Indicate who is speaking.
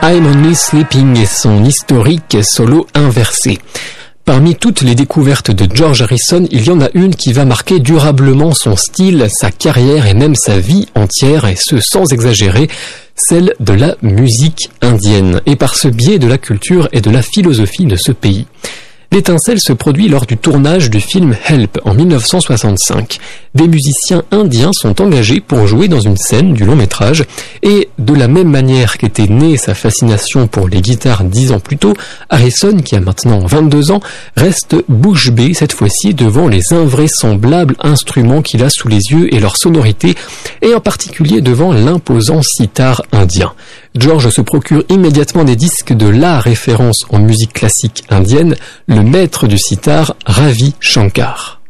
Speaker 1: I'm Only Sleeping et son historique solo inversé. Parmi toutes les découvertes de George Harrison, il y en a une qui va marquer durablement son style, sa carrière et même sa vie entière, et ce sans exagérer, celle de la musique indienne, et par ce biais de la culture et de la philosophie de ce pays. L'étincelle se produit lors du tournage du film Help en 1965. Des musiciens indiens sont engagés pour jouer dans une scène du long métrage et de la même manière qu'était née sa fascination pour les guitares 10 ans plus tôt, Harrison, qui a maintenant 22 ans, reste bouche bée cette fois-ci devant les invraisemblables instruments qu'il a sous les yeux et leur sonorité, et en particulier devant l'imposant sitar indien. George se procure immédiatement des disques de la référence en musique classique indienne, le maître du sitar Ravi Shankar.